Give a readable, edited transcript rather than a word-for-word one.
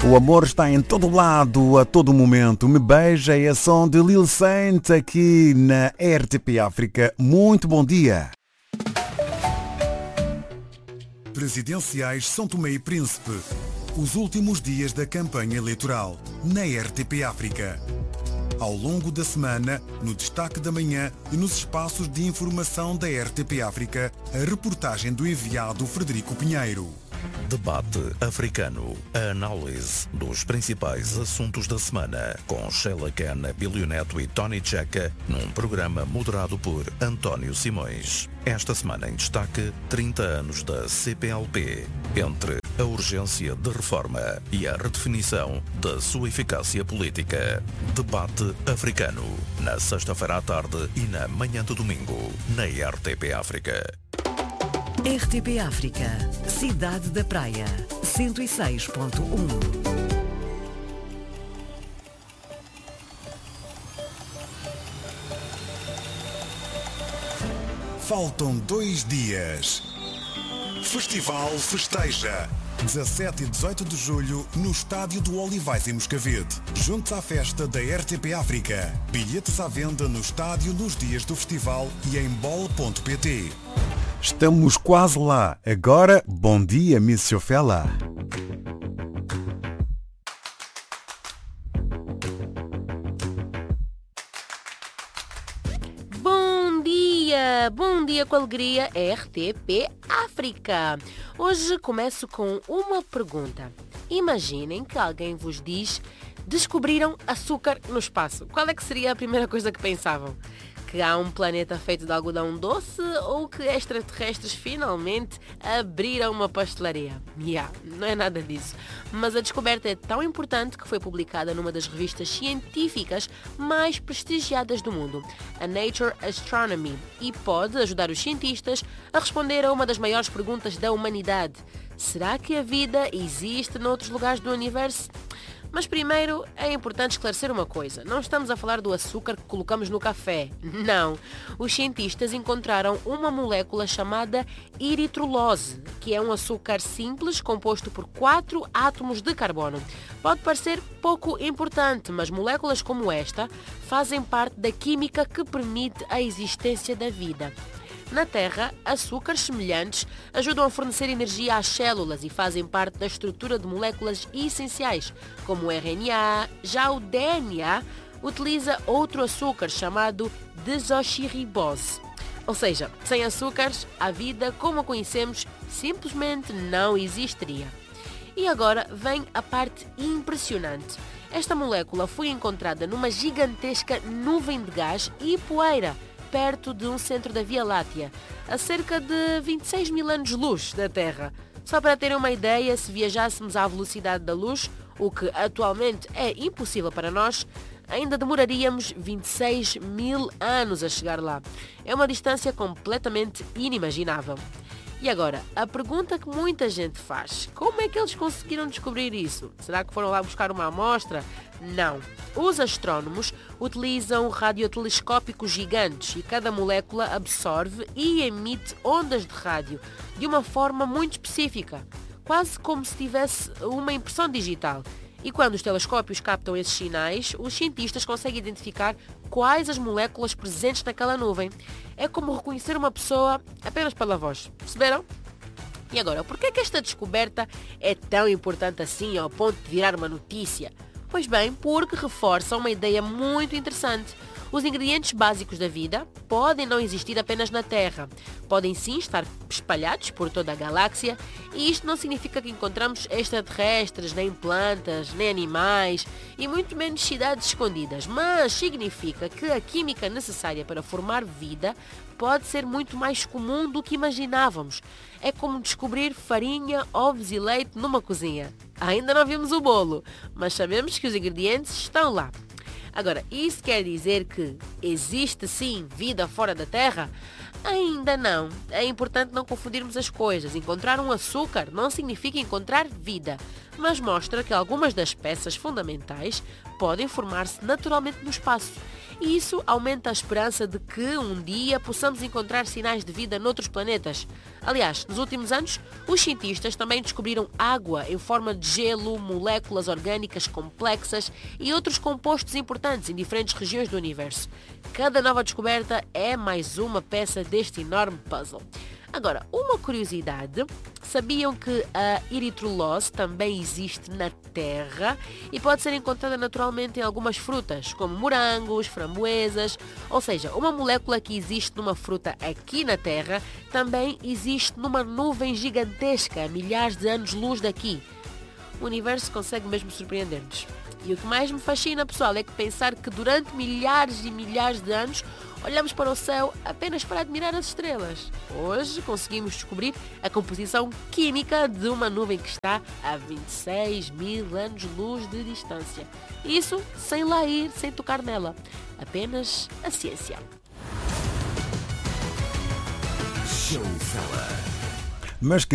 O amor está em todo lado, a todo momento. Me beija é som de Lil Saint aqui na RTP África. Muito bom dia. Presidenciais São Tomé e Príncipe. Os últimos dias da campanha eleitoral na RTP África. Ao longo da semana, no destaque da manhã e nos espaços de informação da RTP África, a reportagem do enviado Frederico Pinheiro. Debate africano. A análise dos principais assuntos da semana com Sheila Ken, Bílio Neto e Tony Checa num programa moderado por António Simões. Esta semana em destaque 30 anos da CPLP. Entre a urgência de reforma e a redefinição da sua eficácia política. Debate africano. Na sexta-feira à tarde e na manhã do domingo. Na RTP África. RTP África, Cidade da Praia, 106.1. Faltam 2 dias. Festival festeja. 17 e 18 de julho no Estádio do Olivais em Moscavide. Junte-se à festa da RTP África. Bilhetes à venda no estádio nos dias do festival e em bol.pt. Estamos quase lá. Agora, bom dia, Miss Chofela. Bom dia com alegria, RTP África. Hoje começo com uma pergunta. Imaginem que alguém vos diz: descobriram açúcar no espaço. Qual é que seria a primeira coisa que pensavam? Que há um planeta feito de algodão doce ou que extraterrestres finalmente abriram uma pastelaria? Não é nada disso. Mas a descoberta é tão importante que foi publicada numa das revistas científicas mais prestigiadas do mundo, a Nature Astronomy, e pode ajudar os cientistas a responder a uma das maiores perguntas da humanidade. Será que a vida existe noutros lugares do universo? Mas primeiro é importante esclarecer uma coisa. Não estamos a falar do açúcar que colocamos no café. Não. Os cientistas encontraram uma molécula chamada eritrulose, que é um açúcar simples composto por 4 átomos de carbono. Pode parecer pouco importante, mas moléculas como esta fazem parte da química que permite a existência da vida. Na Terra, açúcares semelhantes ajudam a fornecer energia às células e fazem parte da estrutura de moléculas essenciais, como o RNA. Já o DNA utiliza outro açúcar chamado desoxirribose. Ou seja, sem açúcares, a vida como a conhecemos simplesmente não existiria. E agora vem a parte impressionante. Esta molécula foi encontrada numa gigantesca nuvem de gás e poeira, perto de um centro da Via Láctea, a cerca de 26 mil anos-luz da Terra. Só para terem uma ideia, se viajássemos à velocidade da luz, o que atualmente é impossível para nós, ainda demoraríamos 26 mil anos a chegar lá. É uma distância completamente inimaginável. E agora, a pergunta que muita gente faz: como é que eles conseguiram descobrir isso? Será que foram lá buscar uma amostra? Não. Os astrónomos utilizam radiotelescópicos gigantes e cada molécula absorve e emite ondas de rádio de uma forma muito específica, quase como se tivesse uma impressão digital. E quando os telescópios captam esses sinais, os cientistas conseguem identificar quais as moléculas presentes naquela nuvem. É como reconhecer uma pessoa apenas pela voz. Perceberam? E agora, por que é que esta descoberta é tão importante assim ao ponto de virar uma notícia? Pois bem, porque reforça uma ideia muito interessante. Os ingredientes básicos da vida podem não existir apenas na Terra. Podem sim estar espalhados por toda a galáxia, e isto não significa que encontramos extraterrestres, nem plantas, nem animais e muito menos cidades escondidas, mas significa que a química necessária para formar vida pode ser muito mais comum do que imaginávamos. É como descobrir farinha, ovos e leite numa cozinha. Ainda não vimos o bolo, mas sabemos que os ingredientes estão lá. Agora, isso quer dizer que existe sim vida fora da Terra? Ainda não. É importante não confundirmos as coisas. Encontrar um açúcar não significa encontrar vida, mas mostra que algumas das peças fundamentais podem formar-se naturalmente no espaço. E isso aumenta a esperança de que um dia possamos encontrar sinais de vida noutros planetas. Aliás, nos últimos anos, os cientistas também descobriram água em forma de gelo, moléculas orgânicas complexas e outros compostos importantes em diferentes regiões do universo. Cada nova descoberta é mais uma peça deste enorme puzzle. Agora, uma curiosidade, sabiam que a eritrulose também existe na Terra e pode ser encontrada naturalmente em algumas frutas, como morangos, framboesas, ou seja, uma molécula que existe numa fruta aqui na Terra também existe numa nuvem gigantesca a milhares de anos-luz daqui. O universo consegue mesmo surpreender-nos. E o que mais me fascina, pessoal, é que pensar que durante milhares e milhares de anos olhamos para o céu apenas para admirar as estrelas. Hoje conseguimos descobrir a composição química de uma nuvem que está a 26 mil anos-luz de distância. Isso sem lá ir, sem tocar nela. Apenas a ciência. Mas